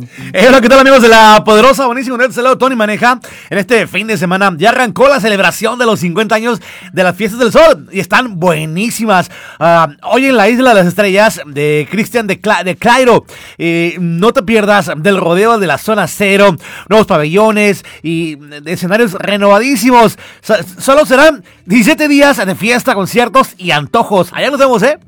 Hola, ¿qué tal, amigos de La Poderosa? Buenísimo, de este lado Tony Maneja. En este fin de semana ya arrancó la celebración de los 50 años de las Fiestas del Sol y están buenísimas. Hoy en la Isla de las Estrellas de Cristian de Clairo. No te pierdas del rodeo de la Zona Cero, nuevos pabellones y escenarios renovadísimos. Solo serán 17 días de fiesta, conciertos y antojos. Allá nos vemos, ¿eh?